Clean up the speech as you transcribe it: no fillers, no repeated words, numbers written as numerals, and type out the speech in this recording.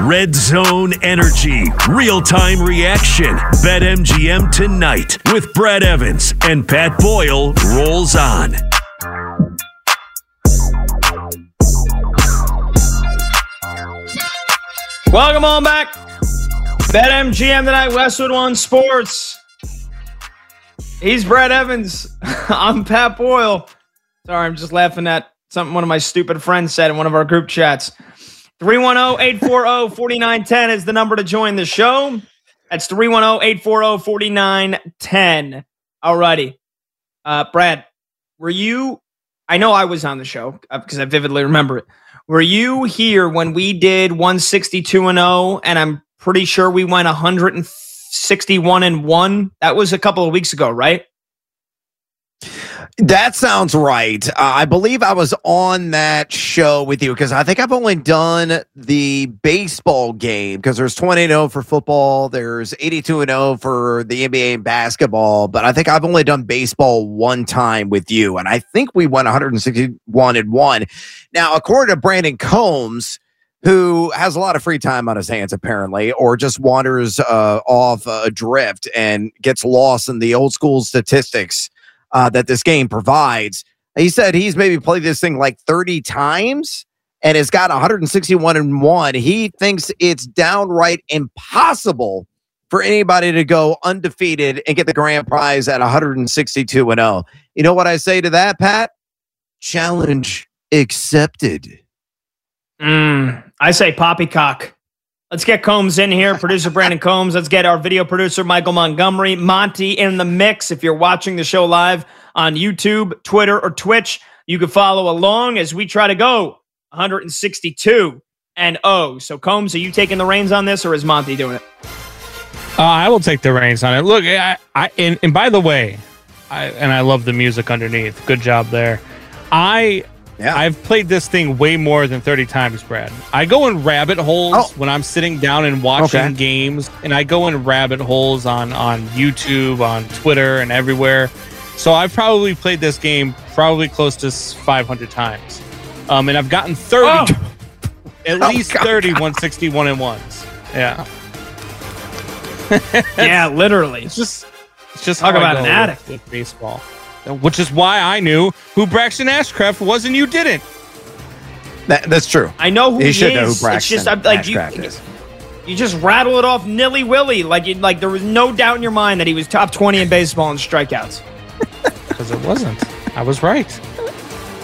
Red Zone Energy, real-time reaction. BetMGM tonight with Brad Evans and Pat Boyle rolls on. Welcome on back. BetMGM tonight, Westwood One Sports. He's Brad Evans. I'm Pat Boyle. Sorry, I'm just laughing at something one of my stupid friends said in one of our group chats. 310-840-4910 is the number to join the show. That's 310-840-4910. Alrighty. Brad, were you... I know I was on the show because I vividly remember it. Were you here when we did 162-0, and I'm pretty sure we went 161-1? That was a couple of weeks ago, right? That sounds right. I believe I was on that show with you because I think I've only done the baseball game because there's 20-0 for football. There's 82-0 for the NBA and basketball. But I think I've only done baseball one time with you. And I think we went 161-1. Now, according to Brandon Combs, who has a lot of free time on his hands, apparently, or just wanders off adrift and gets lost in the old school statistics that this game provides. He said he's maybe played this thing like 30 times and has got 161-1. He thinks it's downright impossible for anybody to go undefeated and get the grand prize at 162-0. You know what I say to that, Pat? Challenge accepted. I say poppycock. Let's get Combs in here. Producer Brandon Combs. Let's get our video producer, Michael Montgomery. Monty in the mix. If you're watching the show live on YouTube, Twitter, or Twitch, you can follow along as we try to go 162-0. So, Combs, are you taking the reins on this, or is Monty doing it? I will take the reins on it. Look, and by the way, I love the music underneath. Good job there. I've played this thing way more than 30 times, Brad. I go in rabbit holes when I'm sitting down and watching games, and I go in rabbit holes on YouTube, on Twitter, and everywhere. So I've probably played this game probably close to 500 times. And I've gotten 30, at least 30 161-1s. Yeah. Yeah, literally. It's just talk about an addict with baseball. Which is why I knew who Braxton Ashcraft was and you didn't. That's true. I know who he should is. know who Braxton it's just like Ashcraft is. You just rattle it off nilly-willy. Like there was no doubt in your mind that he was top 20 in baseball in strikeouts. Because it wasn't. I was right.